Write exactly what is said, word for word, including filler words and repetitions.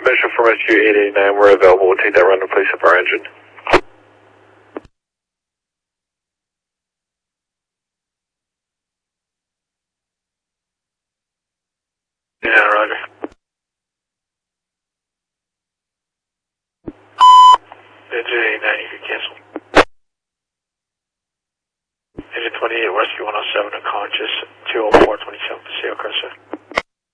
Mission from S Q eight eighty-nine, we're available. We'll take that run to place up our engine. Yeah, roger. Engine eighty-nine, you can cancel. Engine twenty-eight, rescue one oh seven, unconscious, two oh four twenty-seven, Paseo Cresta.